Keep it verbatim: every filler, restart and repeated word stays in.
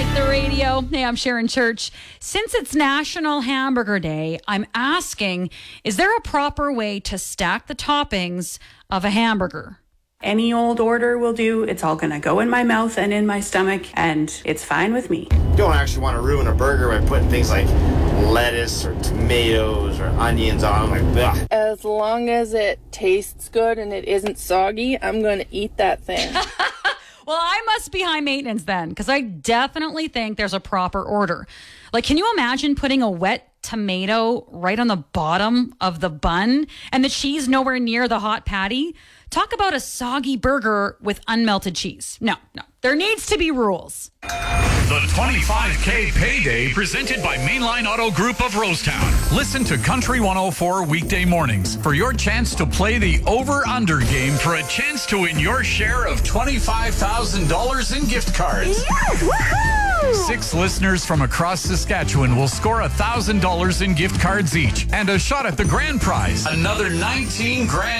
like the radio. Hey, I'm Sharon Church. Since it's National Hamburger Day, I'm asking, is there a proper way to stack the toppings of a hamburger? Any old order will do. It's all going to go in my mouth and in my stomach, and it's fine with me. You don't actually want to ruin a burger by putting things like lettuce or tomatoes or onions on. Like, ugh. As long as it tastes good and it isn't soggy, I'm going to eat that thing. Well, I must be high maintenance then, because I definitely think there's a proper order. Like, can you imagine putting a wet tomato right on the bottom of the bun and the cheese nowhere near the hot patty? Talk about a soggy burger with unmelted cheese. No, no. There needs to be rules. The twenty-five K Payday presented by Mainline Auto Group of Rosetown. Listen to Country one oh four weekday mornings for your chance to play the over-under game for a chance to win your share of twenty-five thousand dollars in gift cards. Yes, woohoo! Six listeners from across Saskatchewan will score one thousand dollars in gift cards each and a shot at the grand prize, another nineteen grand.